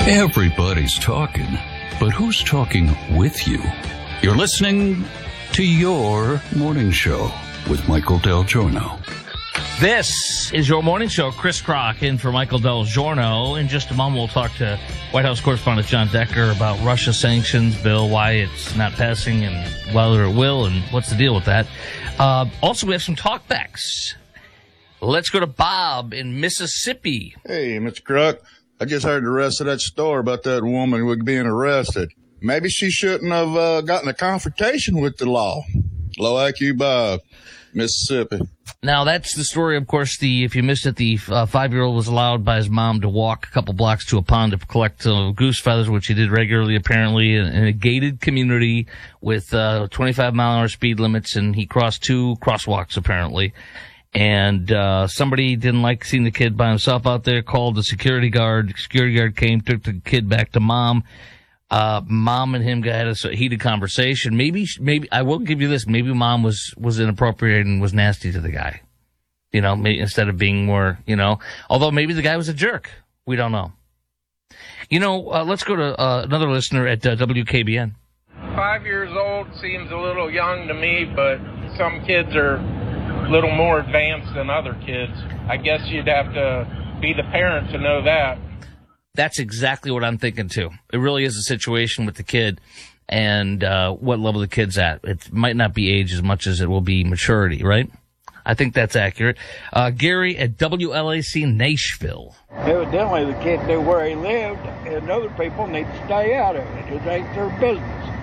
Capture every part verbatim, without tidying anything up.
Everybody's talking, but who's talking with you? You're listening to Your Morning Show with Michael Del Giorno. This is Your Morning Show. Chris Crock in for Michael Del Giorno. In just a moment, we'll talk to White House correspondent John Decker about Russia sanctions bill, why it's not passing and whether it will, and what's the deal with that. Uh, also, we have some talkbacks. Let's go to Bob in Mississippi. Hey, Mister Crock. I just heard the rest of that story about that woman who was being arrested. Maybe she shouldn't have uh, gotten a confrontation with the law. Low I Q Bob, Mississippi. Now, that's the story, of course. The if you missed it, the uh, five-year-old was allowed by his mom to walk a couple blocks to a pond to collect uh, goose feathers, which he did regularly, apparently, in, in a gated community with uh, twenty-five mile an hour speed limits, and he crossed two crosswalks, apparently. And uh somebody didn't like seeing the kid by himself out there, called the security guard. The security guard came, took the kid back to mom. Uh Mom and him had a heated conversation. Maybe, maybe I will give you this. Maybe mom was was inappropriate and was nasty to the guy. You know, maybe, instead of being more, you know. Although maybe the guy was a jerk. We don't know. You know, uh, let's go to uh, another listener at uh, W K B N. Five years old seems a little young to me, but some kids are a little more advanced than other kids. I guess you'd have to be the parent to know that. That's exactly what I'm thinking, too. It really is a situation with the kid and uh what level the kid's at. It might not be age as much as it will be maturity, right? I think that's accurate. Uh Gary at W L A C Nashville. Evidently, the kid knew where he lived, and other people need to stay out of it. It ain't their business.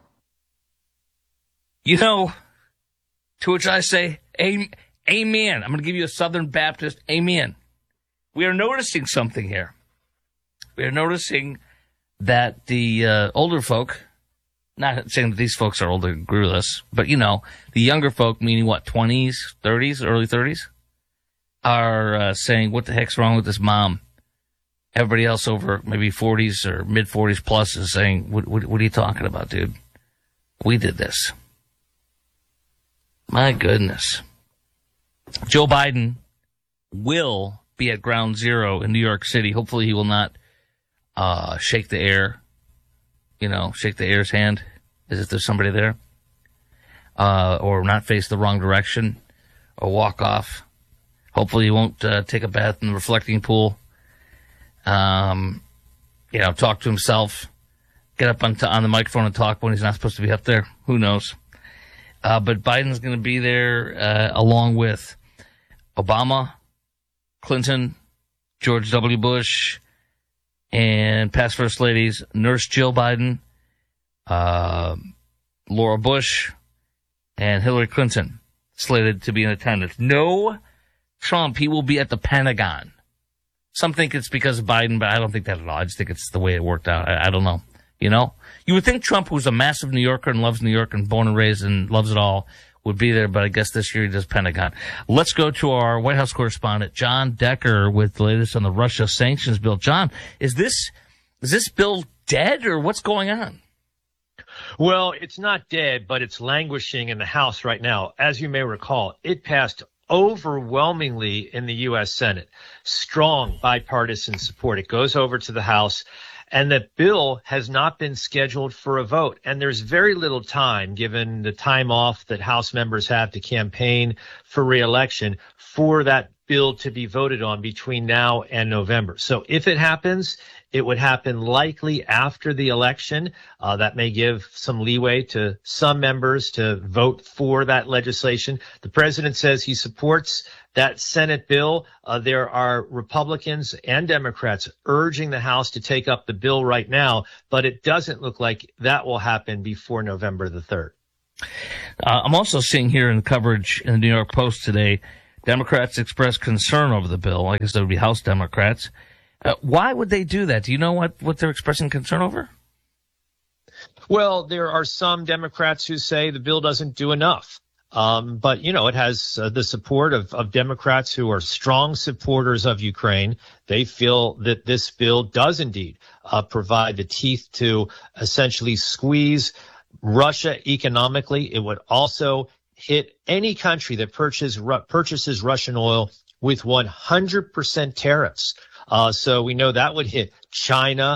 You know, to which I say, amen. I'm going to give you a Southern Baptist amen. We are noticing something here. We are noticing that the uh, older folk, not saying that these folks are older and agree with us, but, you know, the younger folk, meaning what, twenties, thirties, early thirties, are uh, saying, what the heck's wrong with this mom? Everybody else over maybe forties or mid-forties plus is saying, what, what, what are you talking about, dude? We did this. My goodness. Joe Biden will be at ground zero in New York City. Hopefully he will not uh shake the air, you know, shake the air's hand as if there's somebody there, uh, or not face the wrong direction or walk off. Hopefully he won't uh, take a bath in the reflecting pool, um, you know, talk to himself, get up on, t- on the microphone and talk when he's not supposed to be up there. Who knows? Uh, but Biden's going to be there uh, along with Obama, Clinton, George W. Bush, and past First Ladies, Nurse Jill Biden, uh, Laura Bush, and Hillary Clinton slated to be in attendance. No Trump. He will be at the Pentagon. Some think it's because of Biden, but I don't think that at all. I just think it's the way it worked out. I, I don't know. You know, you would think Trump, who's a massive New Yorker and loves New York and born and raised and loves it all, would be there. But I guess this year he does Pentagon. Let's go to our White House correspondent, John Decker, with the latest on the Russia sanctions bill. John, is this, is this bill dead or what's going on? Well, it's not dead, but it's languishing in the House right now. As you may recall, it passed overwhelmingly in the U S Senate. Strong bipartisan support. It goes over to the House. And the bill has not been scheduled for a vote. And there's very little time, given the time off that House members have to campaign for re-election, for that bill to be voted on between now and November. So if it happens, it would happen likely after the election. Uh, that may give some leeway to some members to vote for that legislation. The president says he supports that Senate bill. Uh, there are Republicans and Democrats urging the House to take up the bill right now, but it doesn't look like that will happen before November the third. Uh, I'm also seeing here in the coverage in the New York Post today, Democrats express concern over the bill. I guess that would be House Democrats. Uh, why would they do that? Do you know what, what they're expressing concern over? Well, there are some Democrats who say the bill doesn't do enough. Um, but, you know, it has uh, the support of, of Democrats who are strong supporters of Ukraine. They feel that this bill does indeed uh, provide the teeth to essentially squeeze Russia economically. It would also hit any country that purchases, ru- purchases Russian oil with one hundred percent tariffs. Uh, so we know that would hit China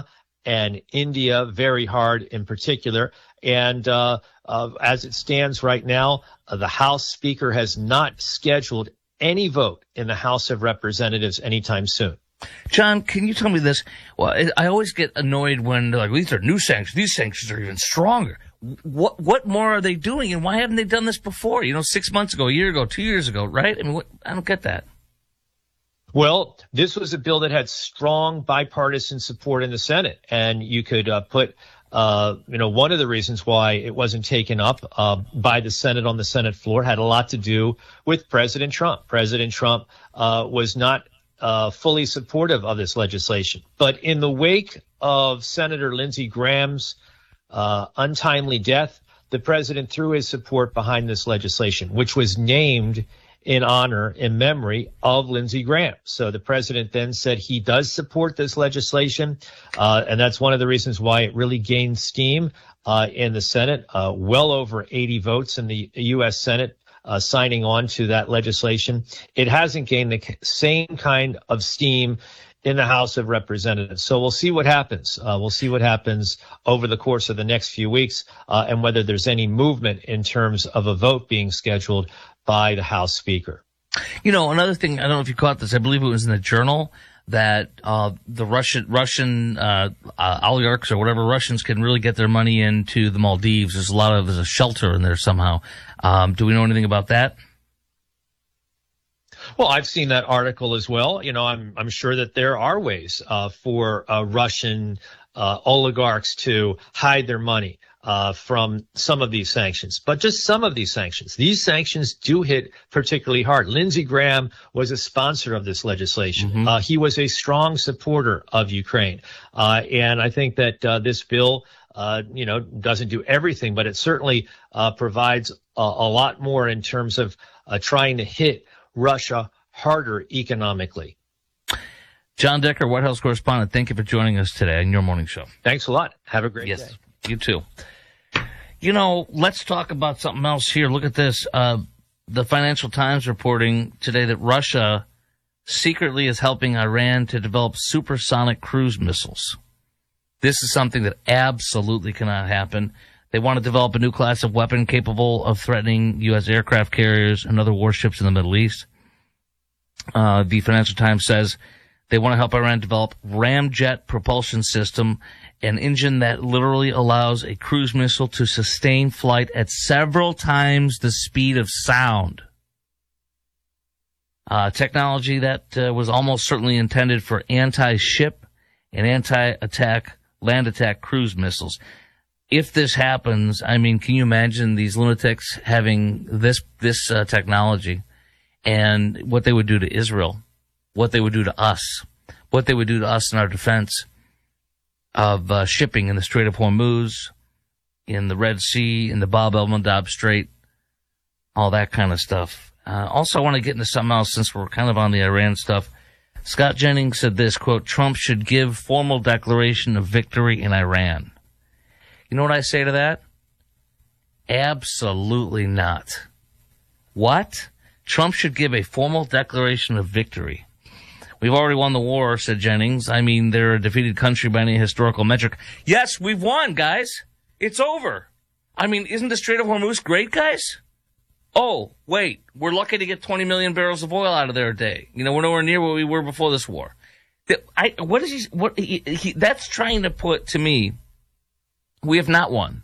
and India very hard in particular. And uh, uh, as it stands right now, uh, the House Speaker has not scheduled any vote in the House of Representatives anytime soon. John, can you tell me this? Well, I I always get annoyed when they're like, these are new sanctions. These sanctions are even stronger. What what more are they doing, and why haven't they done this before? You know, six months ago, a year ago, two years ago, right? I mean, what, I don't get that. Well, this was a bill that had strong bipartisan support in the Senate, and you could uh, put, uh, you know, one of the reasons why it wasn't taken up uh, by the Senate on the Senate floor had a lot to do with President Trump. President Trump uh, was not uh, fully supportive of this legislation. But in the wake of Senator Lindsey Graham's uh, untimely death, the president threw his support behind this legislation, which was named in honor, in memory of Lindsey Graham. So the president then said he does support this legislation, uh, and that's one of the reasons why it really gained steam uh, in the Senate. Uh, well over eighty votes in the U S Senate uh, signing on to that legislation. It hasn't gained the same kind of steam in the House of Representatives. So we'll see what happens. Uh, we'll see what happens over the course of the next few weeks uh, and whether there's any movement in terms of a vote being scheduled by the House Speaker. You know, another thing, I don't know if you caught this, I believe it was in the Journal, that uh the Russian Russian uh, uh oligarchs or whatever Russians can really get their money into the Maldives. There's a lot of, there's a shelter in there somehow. Um, do we know anything about that? Well, I've seen that article as well. You know, I'm I'm sure that there are ways uh, for uh, Russian uh, oligarchs to hide their money uh, from some of these sanctions, but just some of these sanctions. These sanctions do hit particularly hard. Lindsey Graham was a sponsor of this legislation. Mm-hmm. Uh, he was a strong supporter of Ukraine, uh, and I think that uh, this bill, uh, you know, doesn't do everything, but it certainly uh, provides a, a lot more in terms of uh, trying to hit Russia harder economically. John Decker, White House correspondent, thank you for joining us today on your morning show. Thanks a lot. Have a great yes, day. You too. You know, let's talk about something else here. Look at this. Uh, the Financial Times reporting today that Russia secretly is helping Iran to develop supersonic cruise missiles. This is something that absolutely cannot happen. They want to develop a new class of weapon capable of threatening U S aircraft carriers and other warships in the Middle East. Uh, the Financial Times says they want to help Iran develop ramjet propulsion system, an engine that literally allows a cruise missile to sustain flight at several times the speed of sound. Uh, technology that uh, was almost certainly intended for anti-ship and anti-attack, land attack cruise missiles. If this happens, I mean, can you imagine these lunatics having this this uh, technology and what they would do to Israel, what they would do to us, what they would do to us in our defense of uh, shipping in the Strait of Hormuz, in the Red Sea, in the Bab el-Mandab Strait, all that kind of stuff. Uh, also, I want to get into something else since we're kind of on the Iran stuff. Scott Jennings said this, quote, Trump should give formal declaration of victory in Iran. You know what I say to that? Absolutely not. What? Trump should give a formal declaration of victory. We've already won the war, said Jennings. I mean, they're a defeated country by any historical metric. Yes, we've won, guys. It's over. I mean, isn't the Strait of Hormuz great, guys? Oh, wait, we're lucky to get twenty million barrels of oil out of there a day. You know, we're nowhere near where we were before this war. I, what is he, what, he, he, that's trying to put to me, we have not won.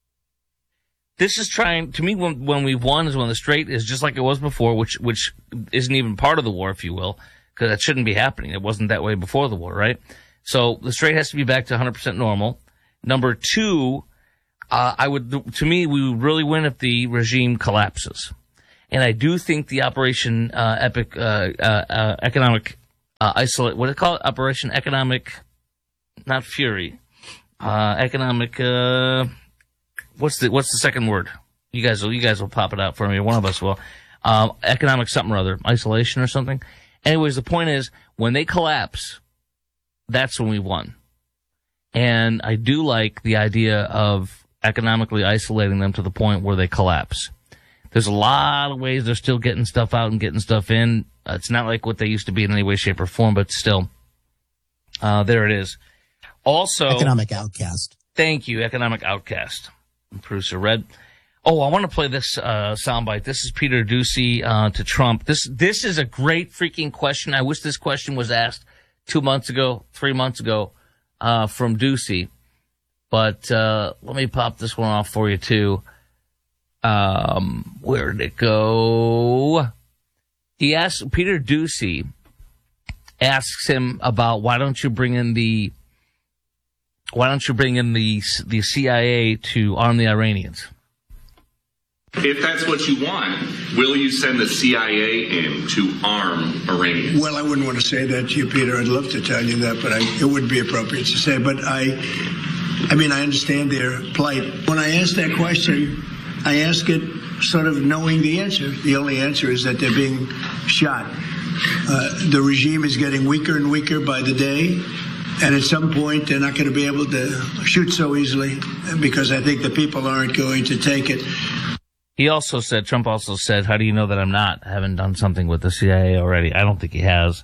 This is trying, to me, when, when we've won is when the Strait is just like it was before, which, which isn't even part of the war, if you will, because that shouldn't be happening. It wasn't that way before the war, right? So the Strait has to be back to one hundred percent normal. Number two, uh, I would, to me, we would really win if the regime collapses. And I do think the Operation, uh, Epic, uh, uh, uh Economic, uh, Isolate, what do they call it? Operation Economic, not Fury, uh, Economic, uh, What's the what's the second word? You guys will you guys will pop it out for me. One of us will. Um, economic something or other, isolation or something. Anyways, the point is when they collapse, that's when we won. And I do like the idea of economically isolating them to the point where they collapse. There's a lot of ways they're still getting stuff out and getting stuff in. Uh, it's not like what they used to be in any way, shape, or form, but still, uh, there it is. Also, Economic outcast. Thank you, Economic Outcast. Producer Red. Oh, I want to play this uh, soundbite. This is Peter Doocy uh, to Trump. This this is a great freaking question. I wish this question was asked two months ago, three months ago, uh, from Doocy. But uh, let me pop this one off for you, too. Um, where did it go? He asked, Peter Doocy asks him about why don't you bring in the why don't you bring in the the C I A to arm the Iranians? If that's what you want, will you send the C I A in to arm Iranians? Well, I wouldn't want to say that to you, Peter. I'd love to tell you that, but I, it wouldn't be appropriate to say. But I, I mean, I understand their plight. When I ask that question, I ask it sort of knowing the answer. The only answer is that they're being shot. Uh, the regime is getting weaker and weaker by the day. And at some point, they're not going to be able to shoot so easily because I think the people aren't going to take it. He also said, Trump also said, how do you know that I'm not? I haven't done something with the C I A already. I don't think he has.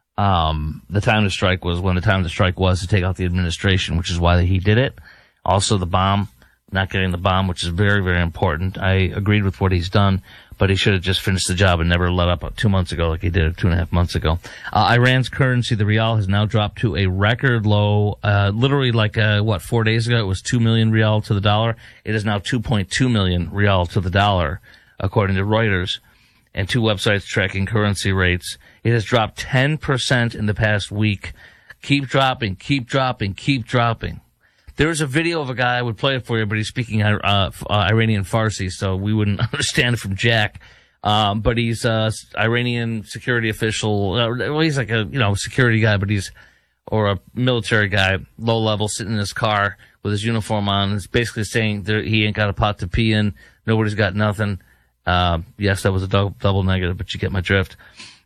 Um, the time to strike was when the time to strike was to take out the administration, which is why he did it. Also the bomb, not getting the bomb, which is very, very important. I agreed with what he's done, but he should have just finished the job and never let up two months ago like he did two and a half months ago. Uh, Iran's currency, the rial, has now dropped to a record low. Uh, literally like, uh, what, four days ago, it was two million rial to the dollar. It is now two point two million rial to the dollar, according to Reuters, and two websites tracking currency rates. It has dropped ten percent in the past week. Keep dropping, keep dropping, keep dropping. There was a video of a guy, I would play it for you, but he's speaking uh, uh, Iranian Farsi, so we wouldn't understand it from Jack. Um, but he's a Iranian security official. Uh, well, he's like a, you know, security guy, but he's, or a military guy, low level, sitting in his car with his uniform on. It's basically saying there, he ain't got a pot to pee in. Nobody's got nothing. Uh, yes, that was a double, double negative, but you get my drift.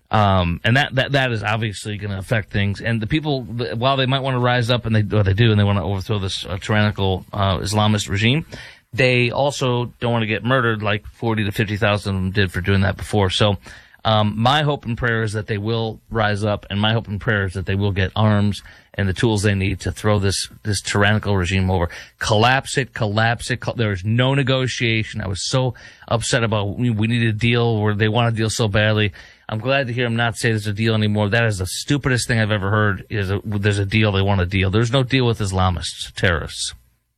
Um, and that, that, that is obviously going to affect things. And the people, while they might want to rise up, and they, or they do, and they want to overthrow this uh, tyrannical, uh, Islamist regime, they also don't want to get murdered like forty to fifty thousand of them did for doing that before. So, um, my hope and prayer is that they will rise up, and my hope and prayer is that they will get arms and the tools they need to throw this, this tyrannical regime over. Collapse it, collapse it. There is no negotiation. I was so upset about, we, we need a deal where they want a deal so badly. I'm glad to hear him not say there's a deal anymore. That is the stupidest thing I've ever heard, is a, there's a deal, they want a deal. There's no deal with Islamists, terrorists.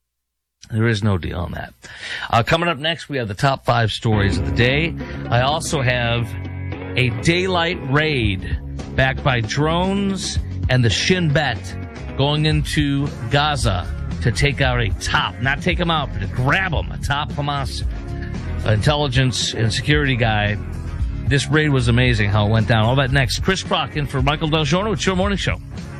There is no deal on that. Uh, coming up next, we have the top five stories of the day. I also have a daylight raid backed by drones and the Shin Bet going into Gaza to take out a top, not take him out, but to grab him, a top Hamas intelligence and security guy. This raid was amazing how it went down. All that next. Chris Crock in for Michael Del Giorno. It's your morning show.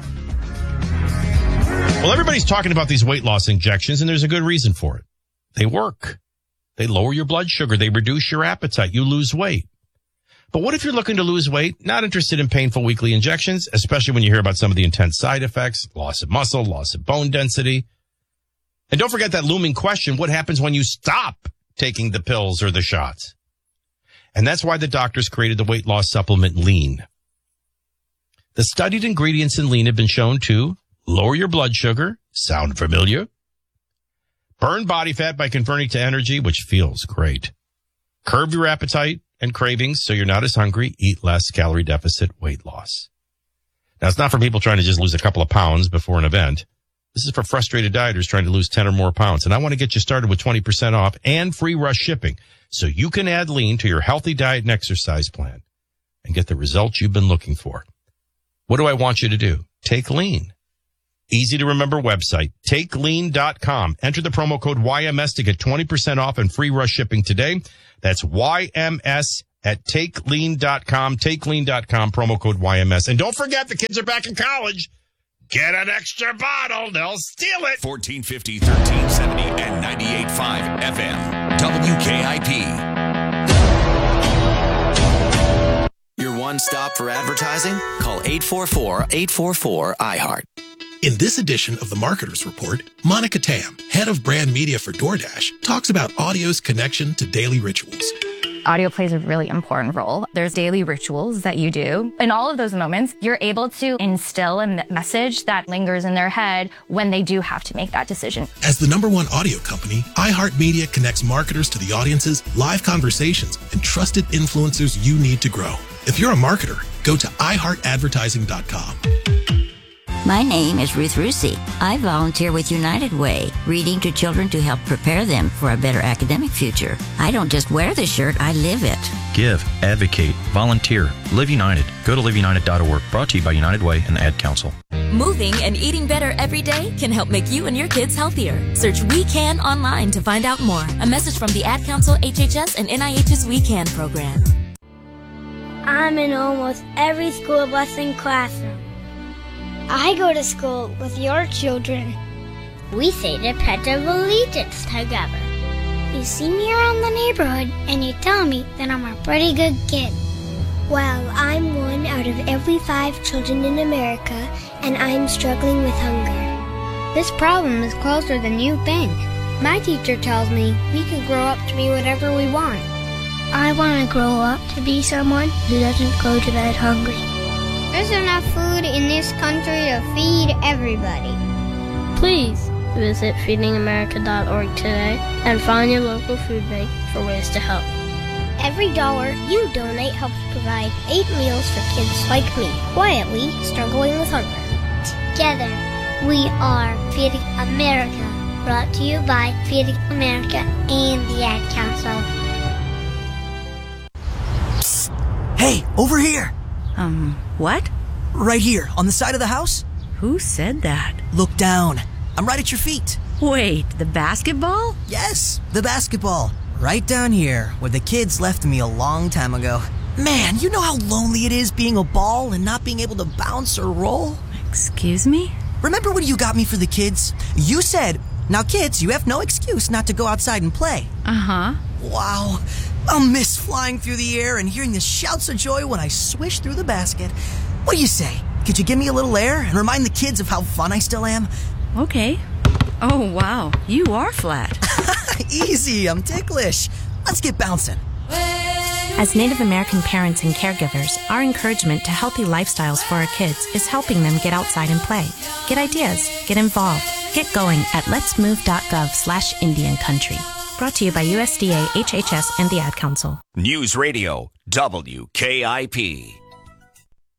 Well, everybody's talking about these weight loss injections, and there's a good reason for it. They work. They lower your blood sugar. They reduce your appetite. You lose weight. But what if you're looking to lose weight, not interested in painful weekly injections, especially when you hear about some of the intense side effects, loss of muscle, loss of bone density? And don't forget that looming question, what happens when you stop taking the pills or the shots? And that's why the doctors created the weight loss supplement Lean. The studied ingredients in Lean have been shown to lower your blood sugar, sound familiar? Burn body fat by converting to energy, which feels great. Curb your appetite and cravings so you're not as hungry, eat less, calorie deficit, weight loss. Now, it's not for people trying to just lose a couple of pounds before an event. This is for frustrated dieters trying to lose ten or more pounds. And I want to get you started with twenty percent off and free rush shipping so you can add Lean to your healthy diet and exercise plan and get the results you've been looking for. What do I want you to do? Take Lean. Easy to remember website, take lean dot com. Enter the promo code Y M S to get twenty percent off and free rush shipping today. That's Y M S at take lean dot com, take lean dot com, promo code Y M S. And don't forget, the kids are back in college. Get an extra bottle. They'll steal it. fourteen fifty, thirteen seventy, and ninety-eight point five F M. W K I P. Your one stop for advertising? Call eight four four, eight four four, I heart. In this edition of the Marketer's Report, Monica Tam, head of brand media for DoorDash, talks about audio's connection to daily rituals. Audio plays a really important role. There's daily rituals that you do. In all of those moments, you're able to instill a message that lingers in their head when they do have to make that decision. As the number one audio company, iHeartMedia connects marketers to the audiences, live conversations, and trusted influencers you need to grow. If you're a marketer, go to i heart advertising dot com. My name is Ruth Rusi. I volunteer with United Way, reading to children to help prepare them for a better academic future. I don't just wear the shirt, I live it. Give, advocate, volunteer, Live United. Go to live united dot org. Brought to you by United Way and the Ad Council. Moving and eating better every day can help make you and your kids healthier. Search We Can online to find out more. A message from the Ad Council, H H S, and N I H's We Can program. I'm in almost every school bus and classroom. I go to school with your children. We say the Pledge of Allegiance together. You see me around the neighborhood and you tell me that I'm a pretty good kid. Well, I'm one out of every five children in America, and I'm struggling with hunger. This problem is closer than you think. My teacher tells me we can grow up to be whatever we want. I want to grow up to be someone who doesn't go to bed hungry. There's enough food in this country to feed everybody. Please visit feeding america dot org today and find your local food bank for ways to help. Every dollar you donate helps provide eight meals for kids like me, quietly struggling with hunger. Together, we are Feeding America, brought to you by Feeding America and the Ad Council. Psst. Hey, over here! Um, what? Right here, on the side of the house. Who said that? Look down. I'm right at your feet. Wait, the basketball? Yes, the basketball. Right down here, where the kids left me a long time ago. Man, you know how lonely it is being a ball and not being able to bounce or roll? Excuse me? Remember when you got me for the kids? You said, now kids, you have no excuse not to go outside and play. Uh-huh. Wow. I'll miss flying through the air and hearing the shouts of joy when I swish through the basket. What do you say? Could you give me a little air and remind the kids of how fun I still am? Okay. Oh, wow. You are flat. Easy, I'm ticklish. Let's get bouncing. As Native American parents and caregivers, our encouragement to healthy lifestyles for our kids is helping them get outside and play. Get ideas, get involved, get going at letsmove.gov slash Indian Country. Brought to you by U S D A, H H S, and the Ad Council. News Radio, W K I P.